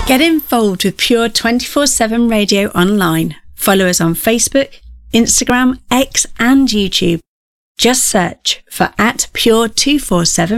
Get involved with Pure 24/7 Radio online. Follow us on Facebook, Instagram, X and YouTube. Just search for @Pure247